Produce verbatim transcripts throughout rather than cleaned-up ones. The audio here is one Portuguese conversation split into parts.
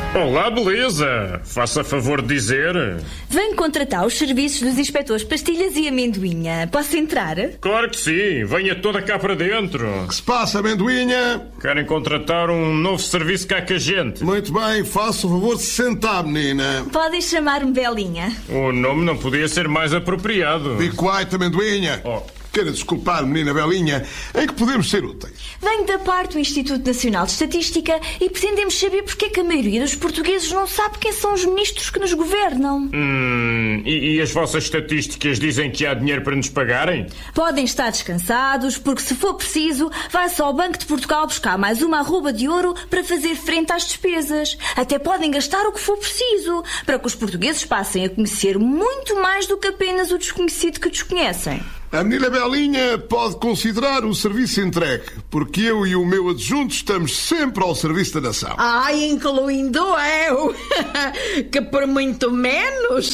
Olá, beleza! Faça favor de dizer. Venho contratar os serviços dos inspetores Pastilhas e Amendoinha. Posso entrar? Claro que sim. Venha toda cá para dentro. O que se passa, Amendoinha? Querem contratar um novo serviço cá com a gente? Muito bem, faça o favor de se sentar, menina. Podem chamar-me Belinha. O nome não podia ser mais apropriado. Be quiet, Amendoinha. Oh. Quero desculpar, menina Belinha, em que podemos ser úteis? Venho da parte do Instituto Nacional de Estatística e pretendemos saber porque é que a maioria dos portugueses não sabe quem são os ministros que nos governam. Hum, e, e as vossas estatísticas dizem que há dinheiro para nos pagarem? Podem estar descansados, porque se for preciso, vai-se ao Banco de Portugal buscar mais uma arroba de ouro para fazer frente às despesas. Até podem gastar o que for preciso, para que os portugueses passem a conhecer muito mais do que apenas o desconhecido que desconhecem. A menina Belinha pode considerar o serviço entregue, porque eu e o meu adjunto estamos sempre ao serviço da nação. Ai, incluindo eu, que por muito menos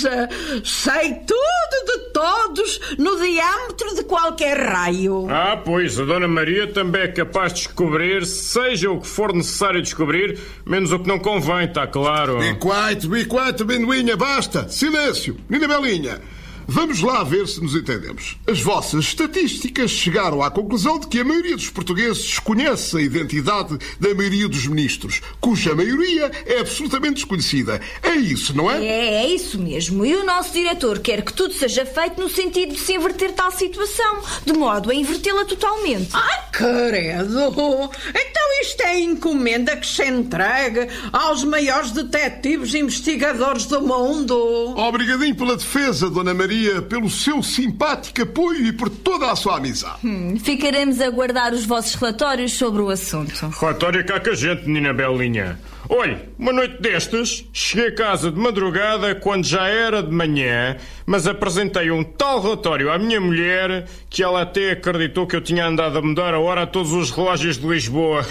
sei tudo de todos no diâmetro de qualquer raio. Ah, pois, a Dona Maria também é capaz de descobrir, seja o que for necessário descobrir, menos o que não convém, está claro. Be quiet, be quiet, Amendoinha, basta! Silêncio! Menina Belinha, vamos lá ver se nos entendemos. As vossas estatísticas chegaram à conclusão de que a maioria dos portugueses desconhece a identidade da maioria dos ministros, cuja maioria é absolutamente desconhecida. É isso, não é? É, é isso mesmo. E o nosso diretor quer que tudo seja feito no sentido de se inverter tal situação, de modo a invertê-la totalmente. Ai, credo! Então isto é encomenda que se entregue aos maiores detetives e investigadores do mundo. Obrigadinho pela defesa, Dona Maria, pelo seu simpático apoio e por toda a sua amizade. Hum, ficaremos a aguardar os vossos relatórios sobre o assunto. Relatório cá com a gente, menina Belinha. Olhe, uma noite destas, cheguei a casa de madrugada quando já era de manhã, mas apresentei um tal relatório à minha mulher que ela até acreditou que eu tinha andado a mudar a hora a todos os relógios de Lisboa.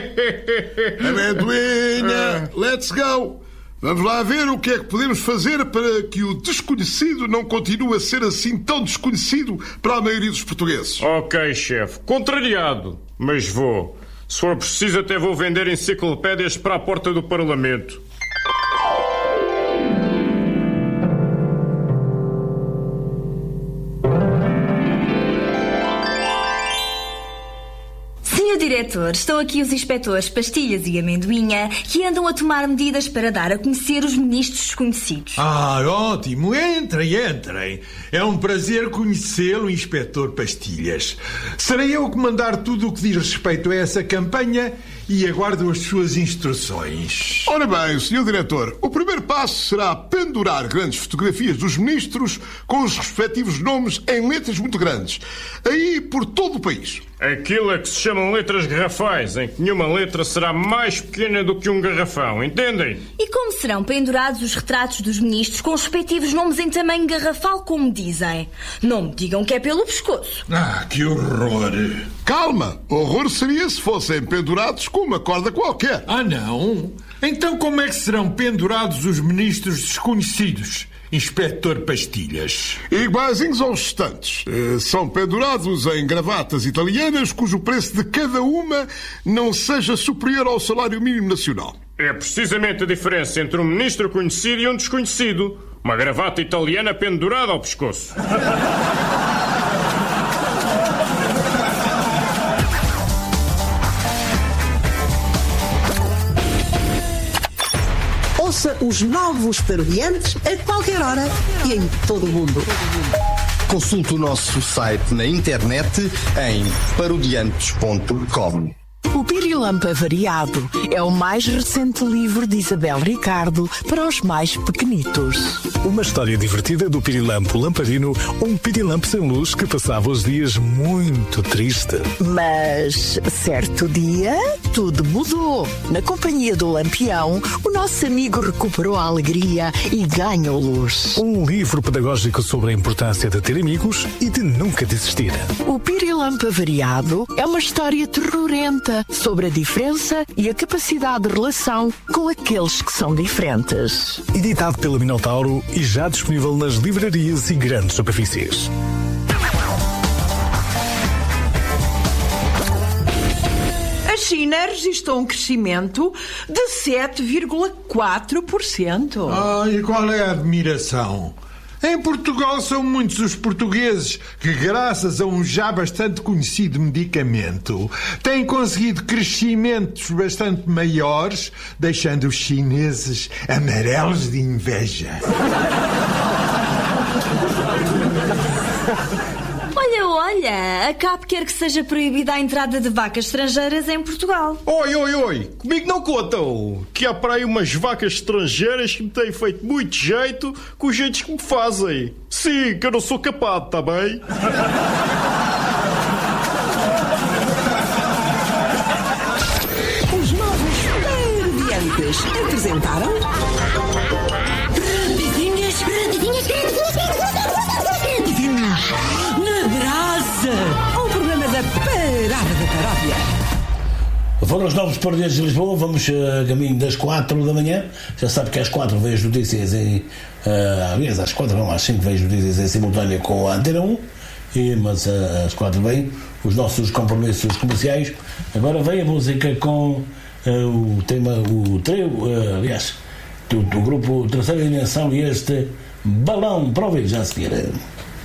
Amendoinha, let's go! Vamos lá ver o que é que podemos fazer para que o desconhecido não continue a ser assim tão desconhecido para a maioria dos portugueses. Ok, chefe. Contrariado, mas vou. Se for preciso, até vou vender enciclopédias para a porta do Parlamento. Senhor Diretor, estão aqui os inspetores Pastilhas e Amendoinha que andam a tomar medidas para dar a conhecer os ministros desconhecidos. Ah, ótimo. Entrem, entrem. É um prazer conhecê-lo, inspetor Pastilhas. Serei eu que mandar tudo o que diz respeito a essa campanha e aguardo as suas instruções. Ora bem, senhor Diretor, o primeiro passo será pendurar grandes fotografias dos ministros com os respectivos nomes em letras muito grandes, aí por todo o país. Aquilo é que se chamam letras garrafais, em que nenhuma letra será mais pequena do que um garrafão, entendem? E como serão pendurados os retratos dos ministros com os respectivos nomes em tamanho garrafal, como dizem? Não me digam que é pelo pescoço. Ah, que horror! Calma, horror seria se fossem pendurados com uma corda qualquer. Ah, não? Então como é que serão pendurados os ministros desconhecidos, inspetor Pastilhas? Iguaizinhos aos estantes. Eh, são pendurados em gravatas italianas cujo preço de cada uma não seja superior ao salário mínimo nacional. É precisamente a diferença entre um ministro conhecido e um desconhecido. Uma gravata italiana pendurada ao pescoço. Ouça os novos Parodiantes a qualquer hora e em todo o mundo. Consulte o nosso site na internet em parodiantes ponto com. O Pirilampo Avariado é o mais recente livro de Isabel Ricardo para os mais pequenitos. Uma história divertida do Pirilampo Lamparino, um pirilampo sem luz que passava os dias muito triste. Mas, certo dia, tudo mudou. Na companhia do Lampião, o nosso amigo recuperou a alegria e ganhou luz. Um livro pedagógico sobre a importância de ter amigos e de nunca desistir. O Pirilampo Avariado é uma história terrorenta sobre a diferença e a capacidade de relação com aqueles que são diferentes. Editado pela Minotauro e já disponível nas livrarias e grandes superfícies. As China registrou um crescimento de sete vírgula quatro por cento. Ah, e qual é a admiração? Em Portugal são muitos os portugueses que, graças a um já bastante conhecido medicamento, têm conseguido crescimentos bastante maiores, deixando os chineses amarelos de inveja. Olha, olha, a C A P quer que seja proibida a entrada de vacas estrangeiras em Portugal. Oi, oi, oi, comigo não contam. Que há para aí umas vacas estrangeiras que me têm feito muito jeito com os jeitos que me fazem. Sim, que eu não sou capaz, tá bem? Os novos Parodiantes apresentaram... Rapidinhas, rapidinhas, rapidinhas, na brasa. Um programa da Parada da Paródia. Foram os novos Parodiantes de Lisboa. Vamos a caminho das quatro da manhã. Já sabe que às quatro veio as notícias em... Uh, aliás, às quatro não, às cinco veio as notícias em simultâneo com a Antena um. E, mas uh, às quatro vem os nossos compromissos comerciais. Agora vem a música com uh, o tema, o trio, uh, aliás, do, do grupo Terceira Dimensão e este Balão. Para ouvir já a seguir.